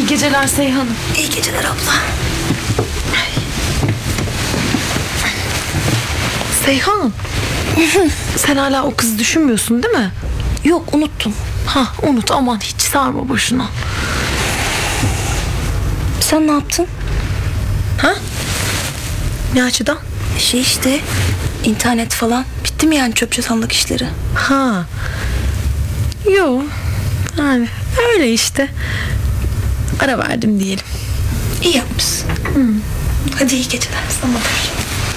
geceler Seyhan'ım. İyi geceler abla. Seyhan. Sen hala o kızı düşünmüyorsun değil mi? Yok, unuttum. Unut, aman hiç sarma boşuna. Sen ne yaptın? Ne açıdan? İşte internet falan. Bitti mi yani çöp çatanlık işleri? Yo, yani öyle işte. Ara verdim diyelim. İyi yapmışsın. Hadi iyi geceler. Sana da.